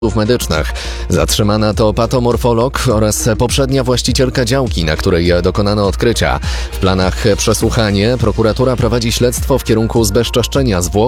medycznych. Zatrzymana to patomorfolog oraz poprzednia właścicielka działki, na której dokonano odkrycia. W planach przesłuchanie prokuratura prowadzi śledztwo w kierunku zbezczeszczenia zwłok